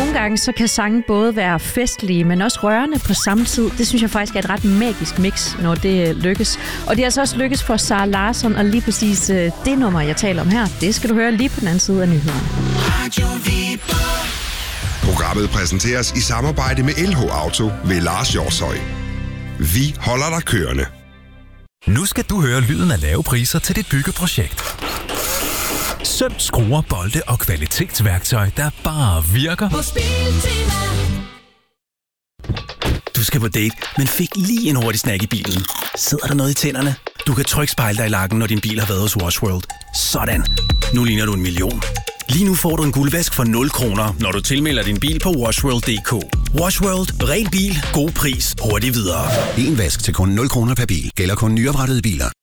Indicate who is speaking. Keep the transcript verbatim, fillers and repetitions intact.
Speaker 1: nogle gange så kan sange både være festlige, men også rørende på samme tid. Det synes jeg faktisk er et ret magisk mix, når det lykkes. Og det er altså også lykkes for Sara Larsson, og lige præcis det nummer, jeg taler om her, det skal du høre lige på den anden side af nyhederne.
Speaker 2: Programmet præsenteres i samarbejde med L H Auto ved Lars Hjortshøj. Vi holder dig kørende.
Speaker 3: Nu skal du høre lyden af lave priser til dit byggeprojekt. Søm, skruer, bolde og kvalitetsværktøj, der bare virker.
Speaker 4: Hos Biltema.
Speaker 5: Du skal på date, men fik lige en hurtig snack i bilen. Sidder der noget i tænderne? Du kan trykke spejle dig i lakken, når din bil har været hos Wash World. Sådan. Nu ligner du en million. Lige nu får du en guldvask for nul kroner, når du tilmelder din bil på washworld punktum d k. Wash World. Ren bil. God pris. Hurtigt videre.
Speaker 6: En vask til kun nul kroner per bil. Gælder kun nyoprettede biler.